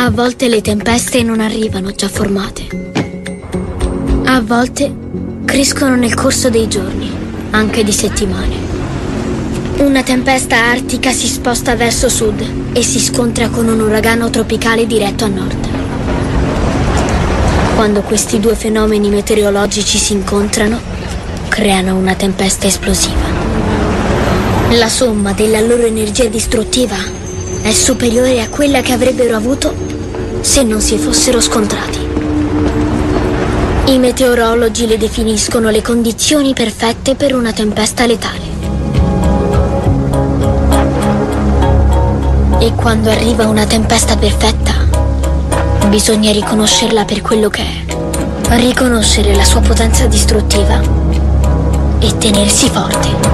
A volte le tempeste non arrivano già formate. A volte crescono nel corso dei giorni, anche di settimane. Una tempesta artica si sposta verso sud e si scontra con un uragano tropicale diretto a nord. Quando questi due fenomeni meteorologici si incontrano, creano una tempesta esplosiva. La somma della loro energia distruttiva è superiore a quella che avrebbero avuto se non si fossero scontrati. I meteorologi le definiscono le condizioni perfette per una tempesta letale. E quando arriva una tempesta perfetta, bisogna riconoscerla per quello che è, riconoscere la sua potenza distruttiva e tenersi forte.